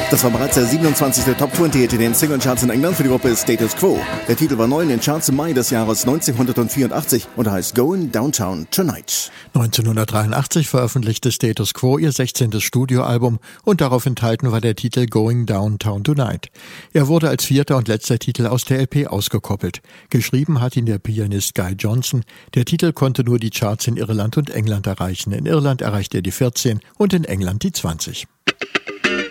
Das war bereits der 27. Top 20 Hit in den Single-Charts in England für die Gruppe Status Quo. Der Titel war neu in den Charts im Mai des Jahres 1984 und heißt Going Downtown Tonight. 1983 veröffentlichte Status Quo ihr 16. Studioalbum und darauf enthalten war der Titel Going Downtown Tonight. Er wurde als 4. und letzter Titel aus der LP ausgekoppelt. Geschrieben hat ihn der Pianist Guy Johnson. Der Titel konnte nur die Charts in Irland und England erreichen. In Irland erreichte er die 14 und in England die 20.